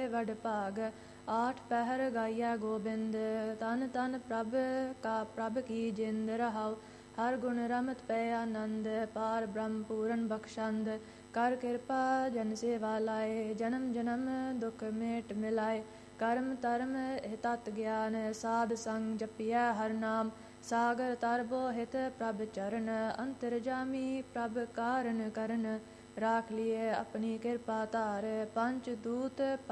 ਵਡ ਭਾਗ। ਆਠ ਪਹਿਰ ਗਾਈਐ ਗੋਬਿੰਦ, ਤਨ ਤਨ ਪ੍ਰਭ ਕੀ ਜਿੰਦ। ਰਹਾਉ ਹਰ ਗੁਣ ਰਮਤ ਪਏ ਆਨੰਦ, ਪਾਰ ਬ੍ਰਹਮ ਪੂਰਨ ਬਖਸ਼ੰਦ। ਕਰ ਕਿਰਪਾ ਜਨ ਸੇਵਾ ਲਾਏ, ਜਨਮ ਜਨਮ ਦੁਖ ਮੇਟ ਮਿਲਾਏ। ਕਰਮ ਧਰਮ ਇਹ ਤਤ ਗਿਆਨ, ਸਾਧ ਸੰਗ ਜਪੀਐ ਹਰ ਨਾਮ। ਸਾਗਰ ਤਰ ਬੋਹਿਤ ਪ੍ਰਭ ਚਰਨ, ਅੰਤਰਜਾਮੀ ਪ੍ਰਭ ਕਾਰਨ ਕਰਨ। ਰਾਖ ਲੀਏ ਆਪਣੀ ਕਿਰਪਾ ਧਾਰ, ਪੰਚ ਦੂਤ